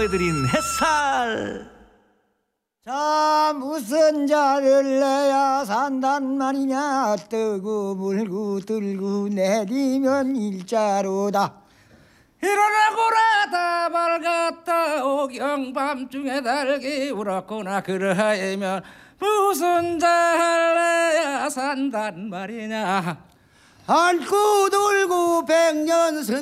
보여드린 햇살. 자, 무슨 자를 내야 산단 말이냐. 뜨고 물고 들고 내리면 일자로다. 일어나거라 다 밝았다 오경 밤중에 달기 울었구나. 그러하면 무슨 자를 내야 산단 말이냐. 안고 돌고 백년